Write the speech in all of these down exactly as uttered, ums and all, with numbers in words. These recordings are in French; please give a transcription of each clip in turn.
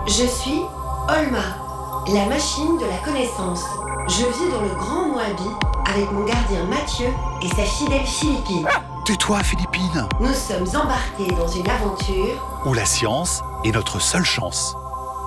Je suis Olma, la machine de la connaissance. Je vis dans le Grand Moabi avec mon gardien Mathieu et sa fidèle Philippine. Tais-toi, Philippine. Nous sommes embarqués dans une aventure où la science est notre seule chance.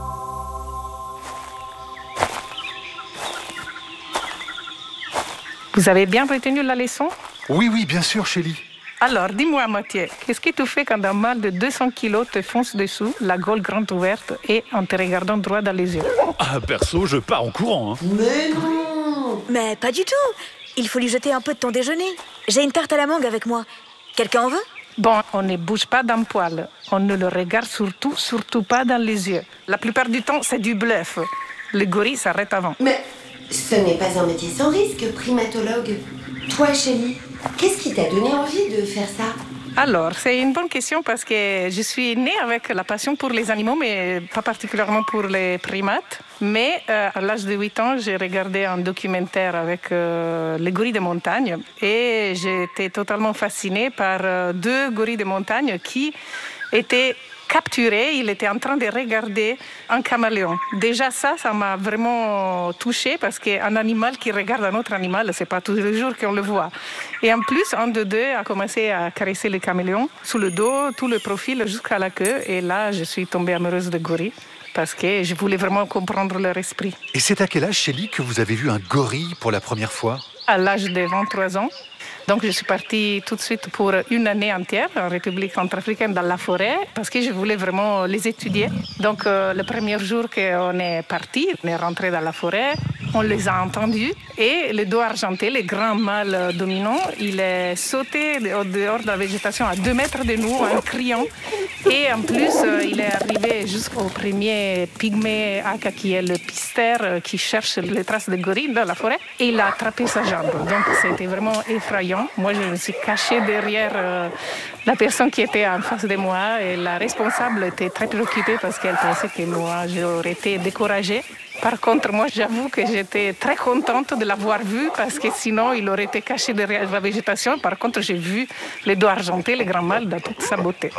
Vous avez bien retenu la leçon? Oui, oui, bien sûr, Chélie. Alors, dis-moi, Mathieu, qu'est-ce que tu fais quand un mâle de deux cents kilos te fonce dessous, la gueule grande ouverte et en te regardant droit dans les yeux? Ah, perso, je pars en courant. Hein. Mais non! Mais pas du tout. Il faut lui jeter un peu de ton déjeuner. J'ai une tarte à la mangue avec moi. Quelqu'un en veut? Bon, on ne bouge pas d'un poil. On ne le regarde surtout, surtout pas dans les yeux. La plupart du temps, c'est du bluff. Le gorille s'arrête avant. Mais ce n'est pas un métier sans risque, primatologue. Toi, Chélie, qu'est-ce qui t'a donné envie de faire ça? Alors, c'est une bonne question parce que je suis née avec la passion pour les animaux, mais pas particulièrement pour les primates. Mais euh, à l'âge de huit ans, j'ai regardé un documentaire avec euh, les gorilles de montagne et j'ai été totalement fascinée par euh, deux gorilles de montagne qui étaient capturés. Il était en train de regarder un caméléon. Déjà ça, ça m'a vraiment touchée parce qu'un animal qui regarde un autre animal, c'est pas tous les jours qu'on le voit. Et en plus, un de deux a commencé à caresser le caméléon sous le dos, tout le profil jusqu'à la queue. Et là, je suis tombée amoureuse de gorilles parce que je voulais vraiment comprendre leur esprit. Et c'est à quel âge, Chélie, que vous avez vu un gorille pour la première fois? À l'âge de vingt-trois ans. Donc, je suis partie tout de suite pour une année entière en République centrafricaine dans la forêt parce que je voulais vraiment les étudier. Donc, euh, le premier jour qu'on est parti, on est rentré dans la forêt, on les a entendus et le dos argenté, le grand mâle dominant, il est sauté au dehors de la végétation à deux mètres de nous en criant. Et en plus, euh, il est arrivé jusqu'au premier pygmée aka qui est le pistère euh, qui cherche les traces de gorille dans la forêt et il a attrapé sa jambe. Donc, c'était vraiment effrayant. Moi, je me suis cachée derrière euh, la personne qui était en face de moi et la responsable était très préoccupée parce qu'elle pensait que moi, j'aurais été découragée. Par contre, moi, j'avoue que j'étais très contente de l'avoir vu parce que sinon, il aurait été caché derrière la végétation. Par contre, j'ai vu les dos argentés, le grand mâle dans toute sa beauté.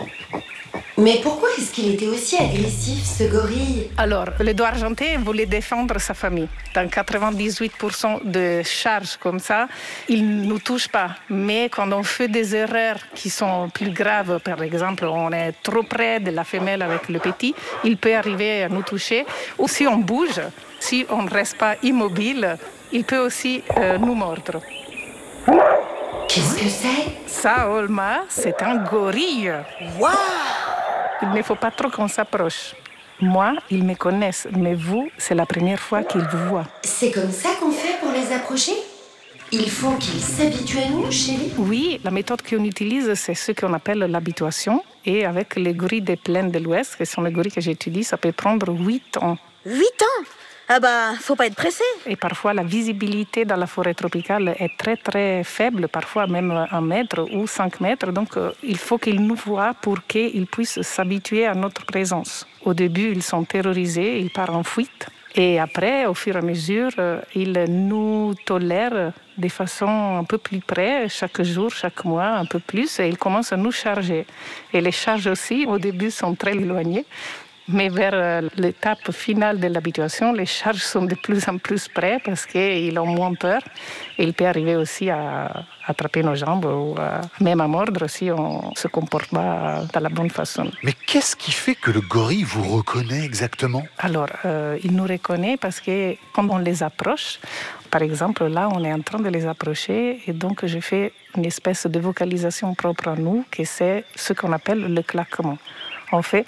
Mais pourquoi est-ce qu'il était aussi agressif, ce gorille? Alors, le dos argenté voulait défendre sa famille. Dans quatre-vingt-dix-huit pour cent de charges comme ça, il ne nous touche pas. Mais quand on fait des erreurs qui sont plus graves, par exemple, on est trop près de la femelle avec le petit, il peut arriver à nous toucher. Ou si on bouge, si on ne reste pas immobile, il peut aussi euh, nous mordre. Qu'est-ce que c'est? Ça, Olma, c'est un gorille. Waouh! Il ne faut pas trop qu'on s'approche. Moi, ils me connaissent, mais vous, c'est la première fois qu'ils vous voient. C'est comme ça qu'on fait pour les approcher? Il faut qu'ils s'habituent à nous, Chélie? Oui, la méthode qu'on utilise, c'est ce qu'on appelle l'habituation. Et avec les gorilles des plaines de l'Ouest, qui sont les gorilles que j'étudie, ça peut prendre huit ans. Huit ans? Ah bah, faut pas être pressé. Et parfois, la visibilité dans la forêt tropicale est très, très faible, parfois même un mètre ou cinq mètres. Donc, euh, il faut qu'ils nous voient pour qu'ils puissent s'habituer à notre présence. Au début, ils sont terrorisés, ils partent en fuite. Et après, au fur et à mesure, euh, ils nous tolèrent de façon un peu plus près, chaque jour, chaque mois, un peu plus. Et ils commencent à nous charger. Et les charges aussi, au début, sont très éloignées. Mais vers l'étape finale de l'habituation, les charges sont de plus en plus près parce qu'ils ont moins peur. Et il peut arriver aussi à attraper nos jambes ou à, même à mordre si on ne se comporte pas de la bonne façon. Mais qu'est-ce qui fait que le gorille vous reconnaît exactement? Alors, euh, il nous reconnaît parce que quand on les approche, par exemple, là, on est en train de les approcher et donc je fais une espèce de vocalisation propre à nous, que c'est ce qu'on appelle le claquement. On fait...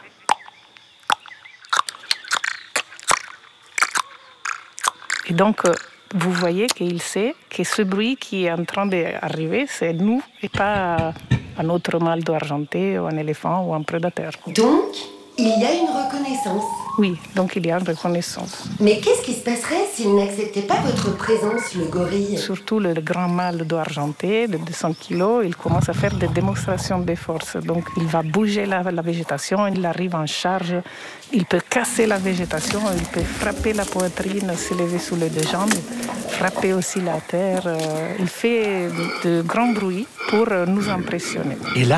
Et donc, vous voyez qu'il sait que ce bruit qui est en train d'arriver, c'est nous et pas un autre mâle d'eau argenté ou un éléphant ou un prédateur. Donc, il y a une reconnaissance. Oui, donc il y a une reconnaissance. Mais qu'est-ce qui se passerait s'il n'acceptait pas votre présence, le gorille? Surtout le grand mâle d'eau argenté de deux cents kilos, il commence à faire des démonstrations de force. Donc il va bouger la, la végétation, il arrive en charge, il peut casser la végétation, il peut frapper la poitrine, se lever sous les deux jambes, frapper aussi la terre. Il fait de grands bruits pour nous impressionner. Et là,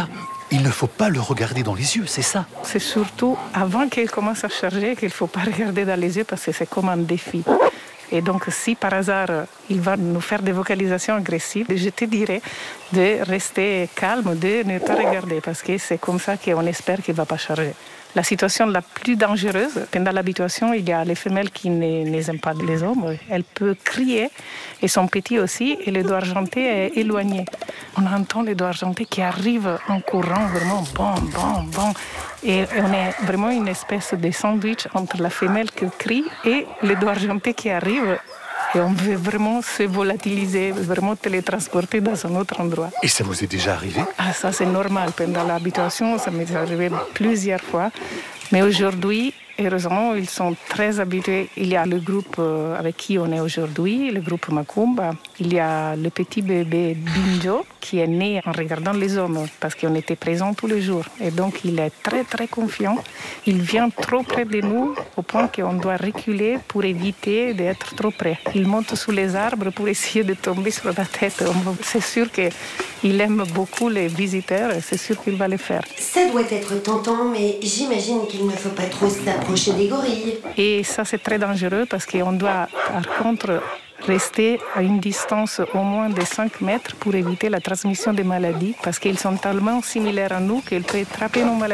il ne faut pas le regarder dans les yeux, c'est ça? C'est surtout avant qu'il commence à charger qu'il ne faut pas regarder dans les yeux parce que c'est comme un défi. Et donc, si par hasard, il va nous faire des vocalisations agressives, je te dirais de rester calme, de ne pas regarder, parce que c'est comme ça qu'on espère qu'il ne va pas charger. La situation la plus dangereuse, pendant l'habituation, il y a les femelles qui n'aiment pas les hommes. Elle peut crier, et son petit aussi, et le doigt argenté est éloigné. On entend le doigt argenté qui arrive en courant, vraiment, bon, bon, bon. Et on est vraiment une espèce de sandwich entre la femelle qui crie et le doigt argenté qui arrive. Et on veut vraiment se volatiliser, vraiment télétransporter dans un autre endroit. Et ça vous est déjà arrivé? Ah, ça c'est normal. Pendant l'habituation, ça m'est arrivé plusieurs fois. Mais aujourd'hui, heureusement, ils sont très habitués. Il y a le groupe avec qui on est aujourd'hui, le groupe Macumba. Il y a le petit bébé Binjo qui est né en regardant les hommes parce qu'on était présents tous les jours. Et donc, il est très, très confiant. Il vient trop près de nous au point qu'on doit reculer pour éviter d'être trop près. Il monte sous les arbres pour essayer de tomber sur la tête. C'est sûr qu'il aime beaucoup les visiteurs et c'est sûr qu'il va le faire. Ça doit être tentant, mais j'imagine qu'il ne faut pas trop s'approcher des gorilles. Et ça, c'est très dangereux parce qu'on doit, par contre, rester à une distance au moins de cinq mètres pour éviter la transmission des maladies parce qu'ils sont tellement similaires à nous qu'ils peuvent attraper nos maladies.